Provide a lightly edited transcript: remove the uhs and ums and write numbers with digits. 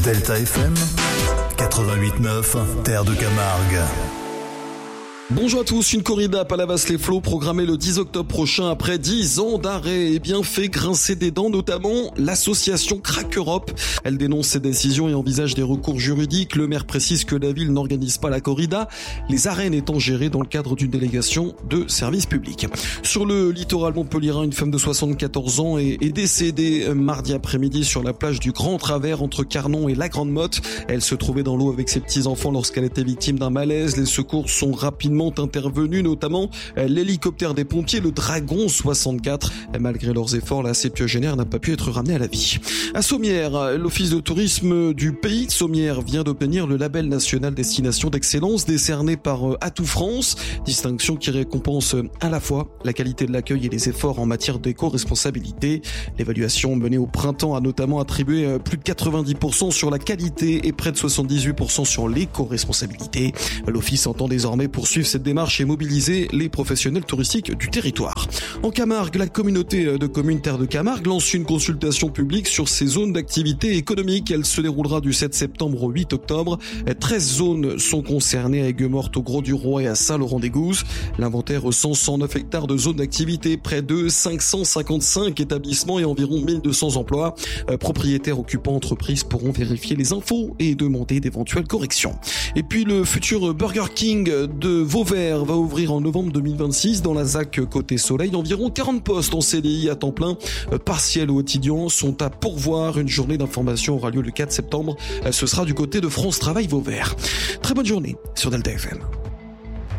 Delta FM 88.9, Terre de Camargue. Bonjour à tous, une corrida à Palavas-les-Flots programmée le 10 octobre prochain après 10 ans d'arrêt et bien fait grincer des dents, notamment l'association Crack Europe. Elle dénonce ces décisions et envisage des recours juridiques. Le maire précise que la ville n'organise pas la corrida, les arènes étant gérées dans le cadre d'une délégation de service public. Sur le littoral montpelliérain, une femme de 74 ans est décédée mardi après-midi sur la plage du Grand Travers entre Carnon et la Grande Motte. Elle se trouvait dans l'eau avec ses petits-enfants lorsqu'elle était victime d'un malaise. Les secours sont rapidement intervenus, notamment l'hélicoptère des pompiers, le Dragon 64. Malgré leurs efforts, la septuagénaire n'a pas pu être ramenée à la vie. À Sommières, l'office de tourisme du pays de Sommières vient d'obtenir le label national destination d'excellence décerné par Atout France, distinction qui récompense à la fois la qualité de l'accueil et les efforts en matière d'éco-responsabilité. L'évaluation menée au printemps a notamment attribué plus de 90% sur la qualité et près de 78% sur l'éco-responsabilité. L'office entend désormais poursuivre cette démarche et mobiliser les professionnels touristiques du territoire. En Camargue, la communauté de communes Terre de Camargue lance une consultation publique sur ses zones d'activité économique. Elle se déroulera du 7 septembre au 8 octobre. 13 zones sont concernées à Aigues-Mortes, au Gros-du-Roi et à Saint-Laurent-des-Gousses. L'inventaire recense 109 hectares de zones d'activité, près de 555 établissements et environ 1200 emplois. Propriétaires, occupants, entreprises pourront vérifier les infos et demander d'éventuelles corrections. Et puis le futur Burger King de Vauvert va ouvrir en novembre 2026 dans la ZAC Côté Soleil. Environ 40 postes en CDI à temps plein, partiel ou étudiants, sont à pourvoir. Une journée d'information aura lieu le 4 septembre. Ce sera du côté de France Travail Vauvert. Très bonne journée sur Delta FM.